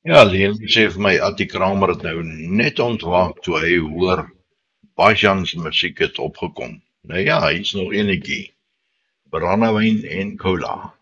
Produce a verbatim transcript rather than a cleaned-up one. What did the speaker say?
Ja, Leon sê vir my Attie Kramer het nou net ontwaak toe hy hoor Bajan se musiek het opgekom. Nou ja, hy's nog enetjie. Brandewyn en cola.